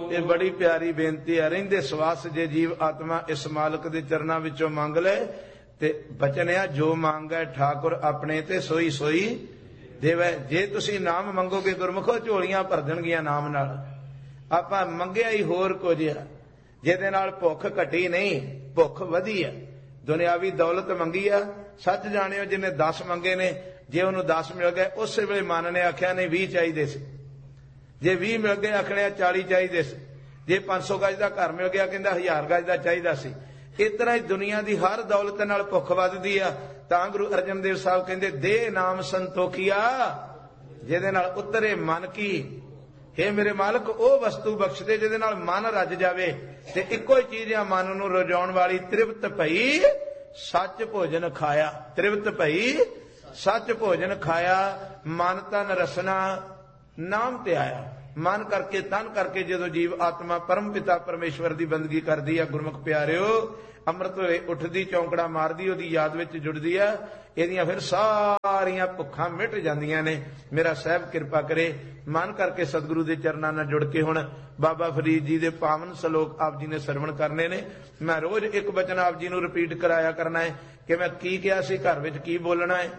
ये बड़ी प्यारी बेनती है। रहिंदे सवास जे जीव आत्मा इस मालक दे चरनां विचों मंग ले ते बचन आ जो मांगे ठाकुर अपने ते सोई सोई देवै। जे तुसी नाम मंगोगे गुरमुखो झोलियां भर देणगीਆਂ नाम नाल। आपां मंगिया ही होर कुछ आ जिहदे नाल भुख घटी नहीं भुख वधी आ। दुनियावी दौलत मंगी आ सच जाणिओ जिन्हें 10 मंगे ने जे उन्होंने 10 मिल गए उस वेले मन ने आख्या नहीं 20 चाहिए सी। जे 20 मिल गए आखने 40 चाहिए सी। जे 500 गज का घर मिल गया कहता 1000 गज का चाहिए सी। इस तरह ही दुनिया की हर दौलत नाल भुख वधदी आ। तां गुरु अर्जन देव साहब कहते दे नाम संतोखिया जिहदे नाल उतरे मन की। हे मेरे मालक ओ वस्तु बख्श दे जिहदे नाल मन रज जावे ते इक्को ही चीज आ मन नूं रजाउण वाली तृप्त भई सच भोजन खाया। तृप्त भई सच भोजन खाया। मन तन रसना नाम ते आया। मन करके तन करके जो जीव आत्मा परम पिता परमेश्वर की बंदगी करती है गुरमुख प्यारिओ अमृत वे उठदी चौंकड़ा मारदी ओदी याद विच जुड़दी है। इहदियां फिर सारियां भुखां मिट जांदियां ने। मेरा साहब कृपा करे मन करके सतगुरु के चरनां नाल जुड़ के हुण बाबा फरीद जी के पावन सलोक आप जी ने सरवण करने ने। मैं रोज एक वचन आप जी नूं रिपीट कराया करना है कि मैं की कहा सी घर विच की बोलना है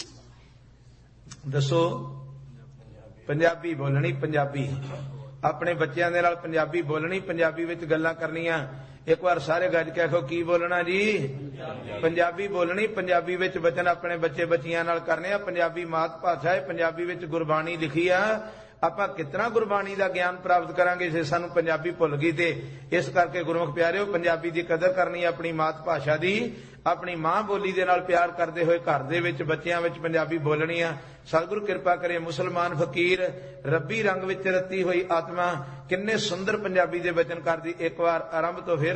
दसो। पंजाबी बोलनी पंजाबी अपने बच्चों के नाल पंजाबी बोलनी पंजाबी विच गल्लां करनियां। एक बार सारे गज के आखो की बोलना जी पंजाबी बोलनी पंजाबी विच वचन अपने बच्चे बच्चियां नाल करने आ। पंजाबी मात भाषा है पंजाबी विच गुरबाणी लिखी आ। आपां कितना गुरबाणी का ज्ञान प्राप्त करांगे जे सानू पंजाबी भुल गई ते। इस करके गुरमुख प्यारिओ पंजाबी की कदर करनी अपनी मात भाषा की अपनी मां बोली दे नाल प्यार करते हुए घर दे विच बच्चियां विच पंजाबी बोलनी आ। सतगुरु कृपा करे मुसलमान फकीर रब्बी रंग विच रत्ती हुई आत्मा किन्ने सुंदर पंजाबी दे वचन करदी। एक बार आरंभ तो फिर